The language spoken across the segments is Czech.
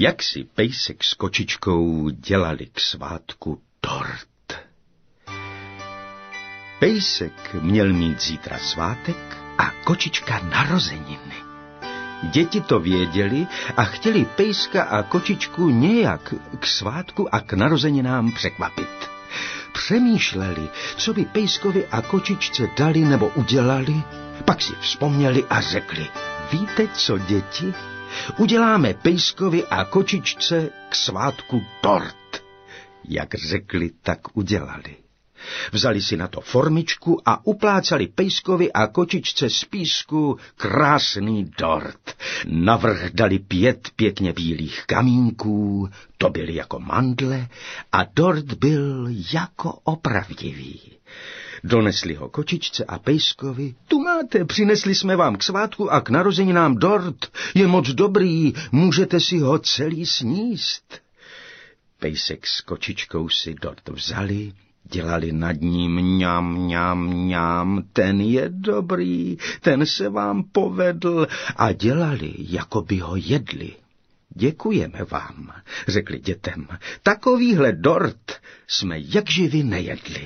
Jak si pejsek s kočičkou dělali k svátku tort. Pejsek měl mít zítra svátek a kočička narozeniny. Děti to věděli a chtěli pejska a kočičku nějak k svátku a k narozeninám překvapit. Přemýšleli, co by pejskovi a kočičce dali nebo udělali, pak si vzpomněli a řekli: víte co, děti? Uděláme pejskovi a kočičce k svátku tort. Jak řekli, tak udělali. Vzali si na to formičku a uplácali pejskovi a kočičce z písku krásný dort. Navrch dali 5 pěkně bílých kamínků, to byly jako mandle, a dort byl jako opravdivý. Donesli ho kočičce a pejskovi. Tu máte, přinesli jsme vám k svátku a k narozeninám dort. Je moc dobrý, můžete si ho celý sníst. Pejsek s kočičkou si dort vzali, dělali nad ním mňam, mňam, mňam, ten je dobrý, ten se vám povedl, a dělali, jako by ho jedli. Děkujeme vám, řekli dětem, takovýhle dort jsme jakživi nejedli.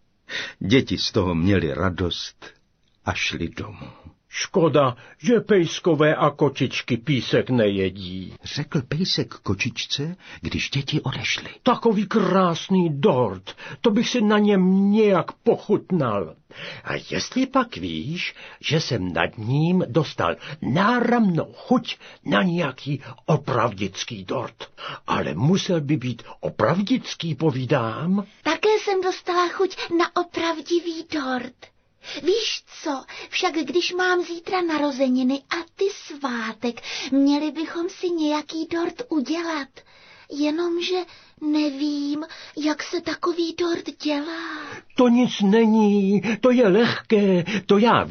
Děti z toho měly radost a šli domů. Škoda, že pejskové a kočičky písek nejedí, řekl pejsek kočičce, když děti odešly. Takový krásný dort, to bych si na něm nějak pochutnal. A jestli pak víš, že jsem nad ním dostal náramnou chuť na nějaký opravdický dort. Ale musel by být opravdický, povídám. Také jsem dostala chuť na opravdivý dort. Víš co, však když mám zítra narozeniny a ty svátek, měli bychom si nějaký dort udělat. Jenomže nevím, jak se takový dort dělá. To nic není, to je lehké, to já